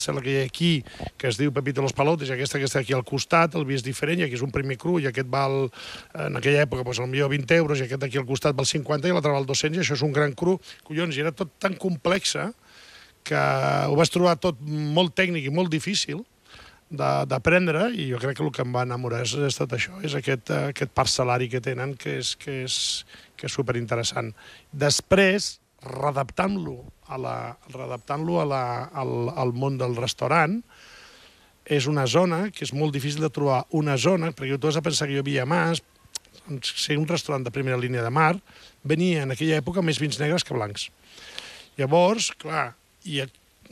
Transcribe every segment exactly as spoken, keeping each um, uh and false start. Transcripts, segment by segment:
la que hi ha aquí, que es diu Pepito los Palotes, i aquesta que està aquí al costat, el vi és diferent, i aquí és un primer cru, i aquest val, en aquella època, doncs, potser vint euros, i aquest aquí al costat val cinquanta, i l'altre val dos-cents, i això és un gran cru. Collons, i era tot tan complexa que ho vas trobar tot molt tècnic i molt difícil d'aprendre, i jo crec que el que em va enamorar és, és tot això, és aquest, aquest parcel·lari que tenen, que és, que és, que és superinteressant. Després, redactant-lo a la, redactant-lo a la, al, al món del restaurant, és una zona que és molt difícil de trobar una zona, perquè tu has de pensar que jo havia Mas, ser un restaurant de primera línia de mar, venia en aquella època més vins negres que blancs. Llavors, clar, i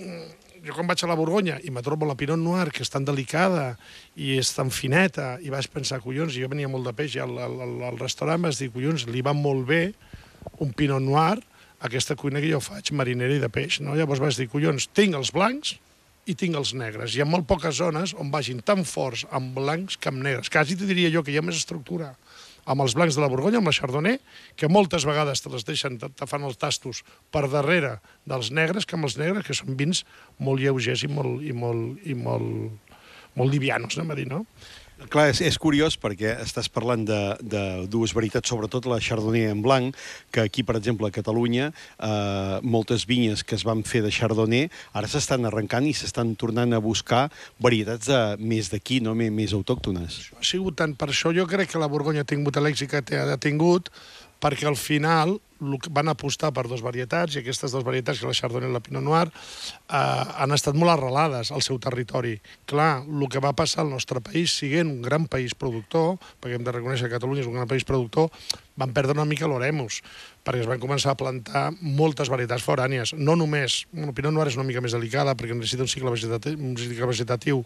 jo quan vaig a la Borgonya i me trobo la Pinot Noir, que és tan delicada i és tan fineta, i vaig pensar, collons, i jo venia molt de peix al, al, al restaurant, vaig dir, collons, li va molt bé un Pinot Noir aquesta cuina que jo faig, marinera i de peix, no? Llavors vaig dir, collons, tinc els blancs i tinc els negres. Hi ha molt poques zones on vagin tan forts amb blancs que amb negres. Quasi te diria jo que hi ha més estructura amb els blancs de la Borgonya, amb la Chardonnay, que moltes vegades te les deixen, te fan els tastos per darrere dels negres, que amb els negres, que són vins molt lleugers i molt, i molt, i molt, molt livianos, anem a dir, no? Clar, és, és curiós perquè estàs parlant de, de dues veritats, sobretot la Chardonnay en blanc, que aquí, per exemple, a Catalunya, eh, moltes vinyes que es van fer de Chardonnay ara s'estan arrencant i s'estan tornant a buscar varietats de, més d'aquí, no? més, més autòctones. Ha sigut tant per això, jo crec que la Borgonya ha tingut l'èxit que ha tingut, perquè al final van apostar per dues varietats, i aquestes dues varietats, que la Chardonnay i la Pinot Noir, eh, han estat molt arrelades al seu territori. Clar, el que va passar al nostre país, siguent un gran país productor, perquè hem de reconèixer que Catalunya és un gran país productor, van perdre una mica l'oremus, perquè es van començar a plantar moltes varietats forànies. No només, el Pinot Noir és una mica més delicada, perquè necessita un cicle vegetatiu, un cicle vegetatiu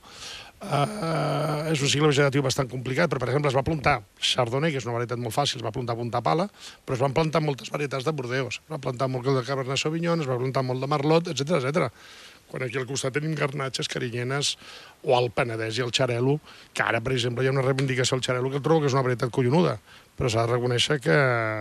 Uh, és un cicle vegetatiu bastant complicat, però, per exemple, es va plantar Chardonnay, que és una varietat molt fàcil, es va plantar a punta pala, però es van plantar moltes varietats de Bordeus, es va plantar molt de Cabernet Sauvignon, es va plantar molt de Merlot, etcètera, etcètera. Quan aquí al costat tenim garnatxes, carinyenes, o el Penedès i el Xarel·lo, que ara, per exemple, hi ha una reivindicació al Xarel·lo que trobo que és una varietat collonuda, però s'ha de reconèixer que...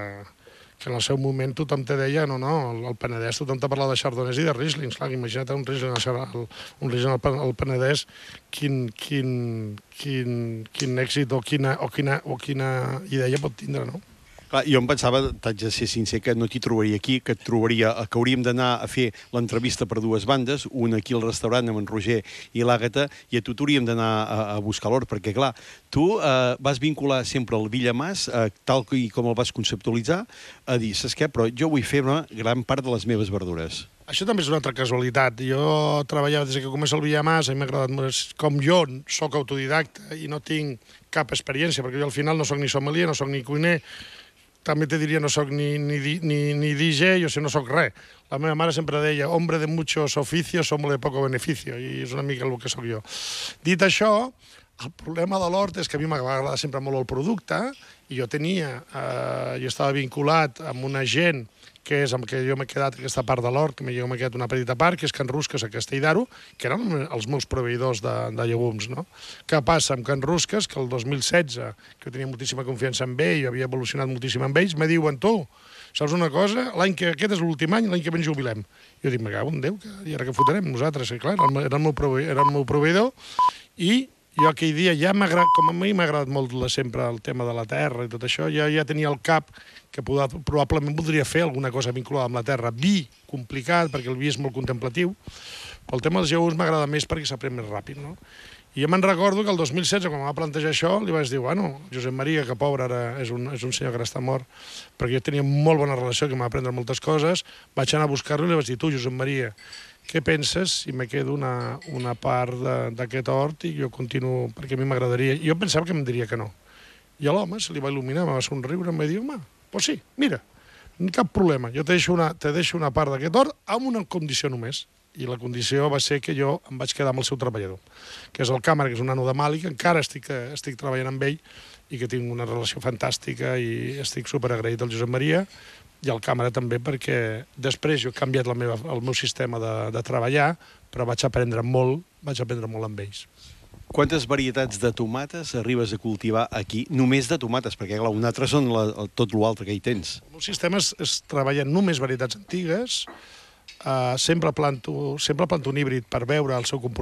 que en el seu moment tothom te deia, no, no, el Penedès, tothom te parla de Chardonnays i de Rieslings, clar, imagina't un Riesling, un Riesling al Penedès, quin, quin, quin, quin èxit o quina, o, quina, o quina idea pot tindre, no? Clar, jo em pensava, t'haig de ser sincer, que no t'hi trobaria aquí, que et trobaria, que hauríem d'anar a fer l'entrevista per dues bandes, una aquí al restaurant amb en Roger i l'Àgata, i a tu t'hauríem d'anar a, a buscar l'hort, perquè, clar, tu eh, vas vincular sempre el Villamàs, eh, tal com el vas conceptualitzar, a dir, saps què, però jo vull fer una gran part de les meves verdures. Això també és una altra casualitat. Jo treballava des que comença el Villamàs, a mi m'ha agradat molt. Com jo soc autodidacta i no tinc cap experiència, perquè jo al final no soc ni sommelier, no soc ni cuiner, també te diria no soc ni, ni, ni, ni D J, jo sé, no soc res. La meva mare sempre deia, hombre de muchos oficios, hombre de poco beneficio, i és una mica el que sóc jo. Dit això, el problema de l'hort és que a mi m'ha agradat sempre molt el producte, i jo tenia, eh, jo estava vinculat amb una gent que és amb què jo m'he quedat aquesta part de l'hort, que jo m'he quedat una petita part, que és Can Rusques a Castelldaro, que eren els meus proveïdors de, de llegums, no? Què passa amb Can Rusques, que el dos mil setze, que jo tenia moltíssima confiança en ell, jo havia evolucionat moltíssim amb ells, me diuen, tu, saps una cosa? L'any que aquest és l'últim any, l'any que ve ens jubilem. Jo dic, me cago en Déu, que, i ara què fotrem nosaltres? I clar, era el, era el, meu proveïdor, era el meu proveïdor, i jo aquell dia ja m'ha agradat, com a mi m'ha agradat molt sempre el tema de la terra i tot això, ja, ja tenia al cap que probablement voldria fer alguna cosa vinculada amb la terra. Vi, complicat, perquè el vi és molt contemplatiu, però el tema dels llegums m'agrada més perquè s'aprèn més ràpid, no? I jo me'n recordo que el dos mil setze, quan em va plantejar això, li vaig dir, bueno, Josep Maria, que pobre ara és un, és un senyor que ara està mort, perquè jo tenia molt bona relació, que m'ha aprendre moltes coses, vaig anar a buscar-lo i li vaig dir, tu, Josep Maria, què penses si me quedo una, una part d'aquest hort i jo continuo, perquè a mi m'agradaria... Jo pensava que em diria que no. I a l'home se li va il·luminar, me va somriure, em va dir, home, doncs sí, mira, cap problema, jo te deixo una, te deixo una part d'aquest hort amb una condició només. I la condició va ser que jo em vaig quedar amb el seu treballador, que és el Càmera, que és un nano de Mali, que encara estic, estic treballant amb ell i que tinc una relació fantàstica i estic superagraït al Josep Maria, i el Càmera també, perquè després jo he canviat la meva, el meu sistema de, de treballar, però vaig aprendre molt, vaig aprendre molt amb ells. Quantes varietats de tomates arribes a cultivar aquí? Només de tomates, perquè clar, un altre són la, tot l'altre que hi tens. El meu sistema és, és treballar només varietats antigues, Uh, sempre, planto, sempre planto un híbrid per veure el seu comportament